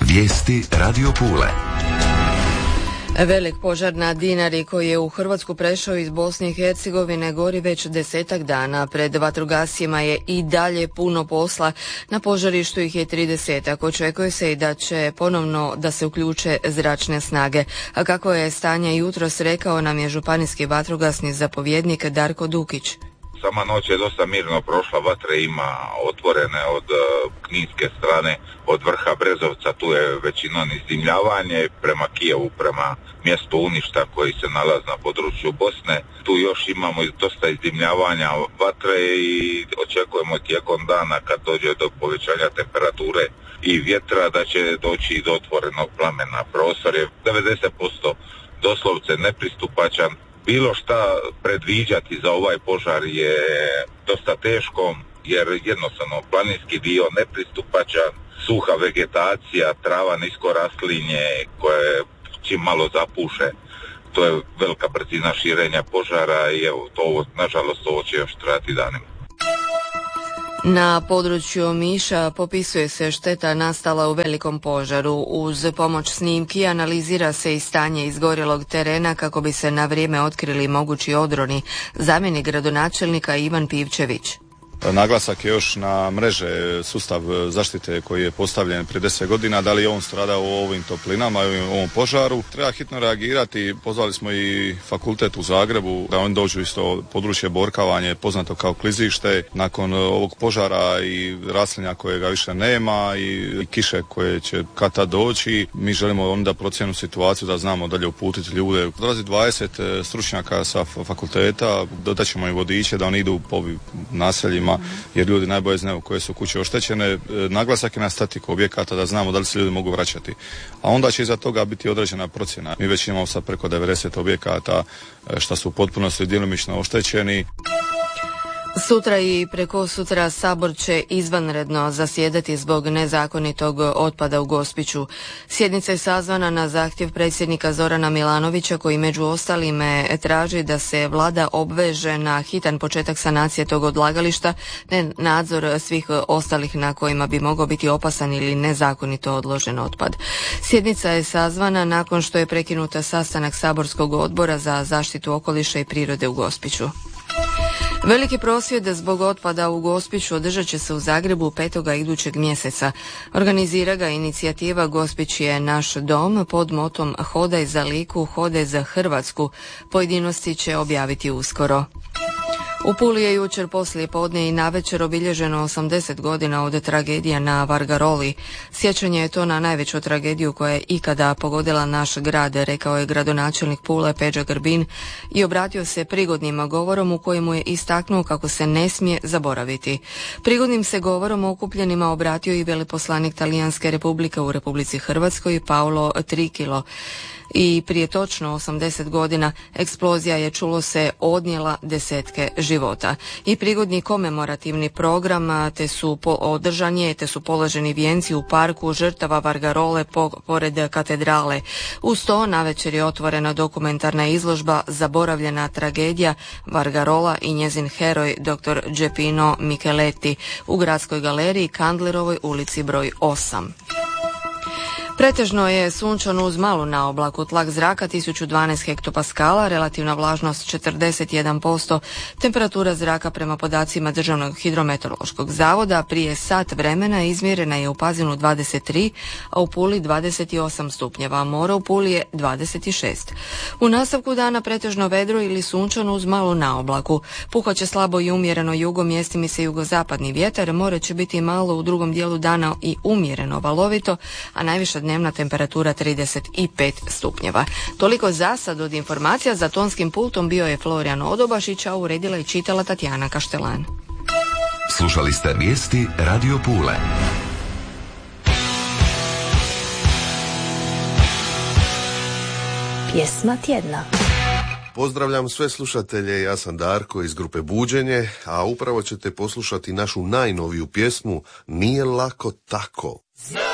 Vijesti Radio Pule. Velik požar na Dinari koji je u Hrvatsku prešao iz Bosne i Hercegovine gori već 10 dana. Pred vatrogascima je i dalje puno posla. Na požarištu ih je 30. Očekuje se i da će ponovno da se uključe zračne snage. A kako je stanje jutros, rekao nam je županijski vatrogasni zapovjednik Darko Dukić. Sama noć je dosta mirno prošla, vatre ima otvorene od kninske strane, od vrha Brezovca, tu je većinom izdimljavanje prema Kijevu, prema mjestu Uništa koji se nalazi na području Bosne. Tu još imamo dosta izdimljavanja vatre i očekujemo tijekom dana kad dođe do povećanja temperature i vjetra da će doći do otvorenog plamena. Prostor je 90% doslovce nepristupačan. Bilo šta predviđati za ovaj požar je dosta teško, jer jednostavno planinski dio nepristupačan, suha vegetacija, trava nisko rastlinje koje čim malo zapuše, to je velika brzina širenja požara i evo, to nažalost ovo će još trajati danima. Na području Omiša popisuje se šteta nastala u velikom požaru. Uz pomoć snimki analizira se i stanje izgorjelog terena kako bi se na vrijeme otkrili mogući odroni. Zamjenik gradonačelnika Ivan Pivčević. Naglasak je još na mreže, sustav zaštite koji je postavljen prije 10 godina, da li je on stradao u ovim toplinama i u ovom požaru. Treba hitno reagirati, pozvali smo i fakultet u Zagrebu da oni dođu isto područje Borkavanje, poznato kao klizište. Nakon ovog požara i raslinja kojega više nema i kiše koje će kad tad doći, mi želimo onda procjenu situaciju da znamo dalje uputiti ljude. Dolazi 20 stručnjaka sa fakulteta, dodat ćemo i vodiče da oni idu po naseljima, jer ljudi najbolje znaju koje su kuće oštećene. Naglasak je na statiku objekata da znamo da li se ljudi mogu vraćati. A onda će iza toga biti određena procjena. Mi već imamo sad preko 90 objekata što su u potpunosti djelomično oštećeni. Sutra i prekosutra Sabor će izvanredno zasjedati zbog nezakonitog otpada u Gospiću. Sjednica je sazvana na zahtjev predsjednika Zorana Milanovića koji među ostalime traži da se vlada obveže na hitan početak sanacije tog odlagališta te nadzor svih ostalih na kojima bi mogao biti opasan ili nezakonito odložen otpad. Sjednica je sazvana nakon što je prekinuta sastanak saborskog odbora za zaštitu okoliša i prirode u Gospiću. Veliki prosvjed zbog otpada u Gospiću održat će se u Zagrebu 5. idućeg mjeseca. Organizira ga inicijativa Gospić je naš dom pod motom Hodaj za Liku, hodaj za Hrvatsku. Pojedinosti će objaviti uskoro. U Puli je jučer poslije podne i navečer obilježeno 80 godina od tragedija na Vargaroli. Sjećanje je to na najveću tragediju koja je ikada pogodila naš grad, rekao je gradonačelnik Pule Peđa Grbin i obratio se prigodnim govorom u kojemu je istaknuo kako se ne smije zaboraviti. Prigodnim se govorom okupljenima obratio i veleposlanik Talijanske republike u Republici Hrvatskoj Paolo Trikilo. I prije točno 80 godina eksplozija je, čulo se, odnijela desetke života. I prigodni komemorativni program održan je, te su položeni vijenci u parku žrtava Vargarole pored katedrale. Uz to navečer je otvorena dokumentarna izložba Zaboravljena tragedija Vargarola i njezin heroj dr. Geppino Micheletti u Gradskoj galeriji Kandlerovoj ulici broj 8. Pretežno je sunčano uz malu naoblaku, tlak zraka 1012 hektopaskala, relativna vlažnost 41%, temperatura zraka prema podacima Državnog hidrometeorološkog zavoda prije sat vremena izmjerena je u Pazinu 23, a u Puli 28 stupnjeva, a more u Puli je 26. U nastavku dana pretežno vedro ili sunčano uz malu naoblaku. Puhat će slabo i umjereno jugo, mjestimi se jugozapadni vjetar, more će biti malo u drugom dijelu dana i umjereno valovito, a najviša dnevna temperatura 35 stupnjeva. Toliko za sad od informacija. Za tonskim pultom bio je Florijan Odobašić, a uredila i čitala Tatjana Kaštelan. Slušali ste vijesti Radio Pule. Pjesma tjedna. Pozdravljam sve slušatelje, ja sam Darko iz grupe Buđenje, a upravo ćete poslušati našu najnoviju pjesmu Nije lako tako.